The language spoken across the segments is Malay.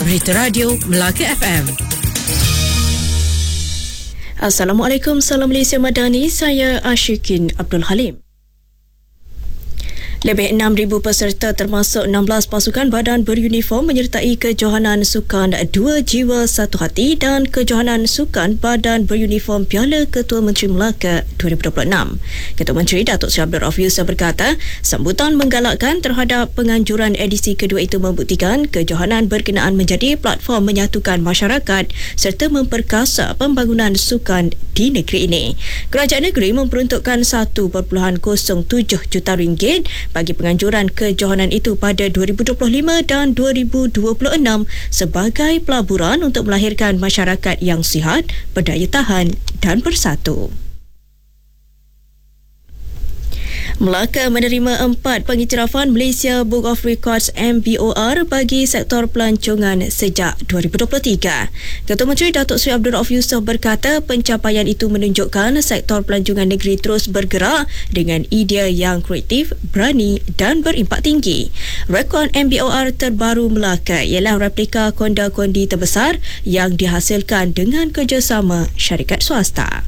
Berita Radio Melaka FM. Assalamualaikum, salam Malaysia Madani. Saya Ashikin Abdul Halim. Lebih 6,000 peserta termasuk 16 pasukan badan beruniform menyertai kejohanan sukan 2 Jiwa Satu Hati dan kejohanan sukan badan beruniform Piala Ketua Menteri Melaka 2026. Ketua Menteri Datuk Seri Abdul Rauf Yusof berkata, sambutan menggalakkan terhadap penganjuran edisi kedua itu membuktikan kejohanan berkenaan menjadi platform menyatukan masyarakat serta memperkasa pembangunan sukan di negeri ini. Kerajaan negeri memperuntukkan 1.07 juta ringgit bagi penganjuran kejohanan itu pada 2025 dan 2026 sebagai pelaburan untuk melahirkan masyarakat yang sihat, berdaya tahan dan bersatu. Melaka menerima 4 pengiktirafan Malaysia Book of Records MBOR bagi sektor pelancongan sejak 2023. Ketua Menteri Datuk Seri Abdul Rauf Yusof berkata pencapaian itu menunjukkan sektor pelancongan negeri terus bergerak dengan idea yang kreatif, berani dan berimpak tinggi. Rekod MBOR terbaru Melaka ialah replika konda-kondi terbesar yang dihasilkan dengan kerjasama syarikat swasta.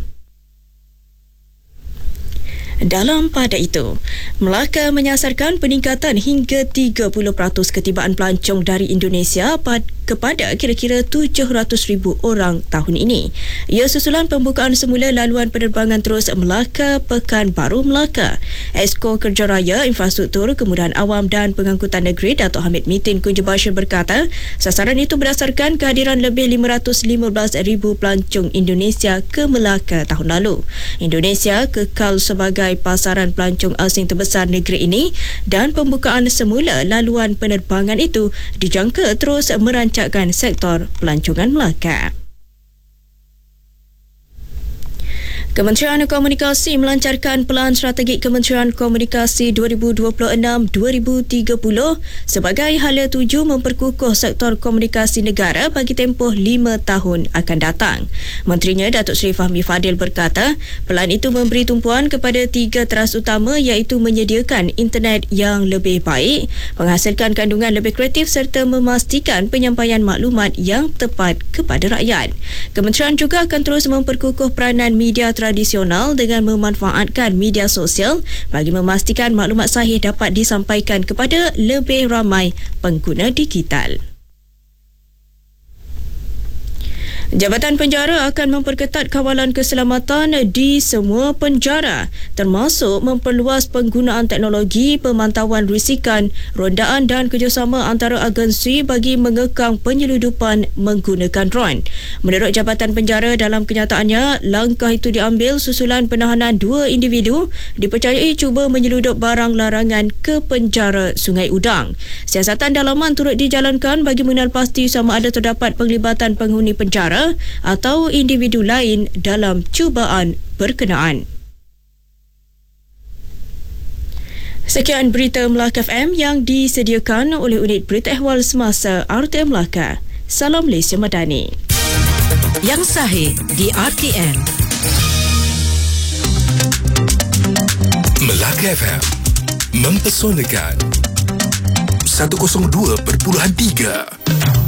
Dalam pada itu, Melaka menyasarkan peningkatan hingga 30% ketibaan pelancong dari Indonesia kepada kira-kira 700,000 orang tahun ini. Ia susulan pembukaan semula laluan penerbangan terus Melaka Pekanbaru Melaka. Esko Kerja Raya, Infrastruktur, Kemudahan Awam dan Pengangkutan Negeri Datuk Hamid Mitin Kunja Bashir berkata, sasaran itu berdasarkan kehadiran lebih 515,000 pelancong Indonesia ke Melaka tahun lalu. Indonesia kekal sebagai pasaran pelancong asing terbesar negeri ini dan pembukaan semula laluan penerbangan itu dijangka terus merancangkan sektor pelancongan Melaka. Kementerian Komunikasi melancarkan Pelan Strategik Kementerian Komunikasi 2026-2030 sebagai hala tuju memperkukuh sektor komunikasi negara bagi tempoh 5 tahun akan datang. Menterinya Datuk Seri Fahmi Fadil berkata, pelan itu memberi tumpuan kepada 3 teras utama iaitu menyediakan internet yang lebih baik, menghasilkan kandungan lebih kreatif serta memastikan penyampaian maklumat yang tepat kepada rakyat. Kementerian juga akan terus memperkukuh peranan media tradisional dengan memanfaatkan media sosial bagi memastikan maklumat sahih dapat disampaikan kepada lebih ramai pengguna digital. Jabatan Penjara akan memperketat kawalan keselamatan di semua penjara termasuk memperluas penggunaan teknologi pemantauan risikan, rondaan dan kerjasama antara agensi bagi mengekang penyeludupan menggunakan drone. Menurut Jabatan Penjara, dalam kenyataannya, langkah itu diambil susulan penahanan 2 individu dipercayai cuba menyeludup barang larangan ke penjara Sungai Udang. Siasatan dalaman turut dijalankan bagi mengenal pasti sama ada terdapat penglibatan penghuni penjara atau individu lain dalam cubaan berkenaan. Sekian berita Melaka FM yang disediakan oleh unit berita ehwal semasa RTM Melaka. Salam Malaysia Madani. Yang sahih di RTM. Melaka FM mempesonakan 102.3